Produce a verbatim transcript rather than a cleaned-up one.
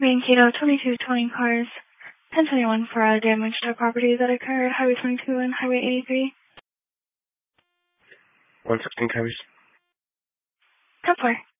Mankato, twenty-two towing cars, ten twenty-one for uh, damage to property that occurred, Highway twenty-two and Highway eighty-three. one sixteen carries. ten four.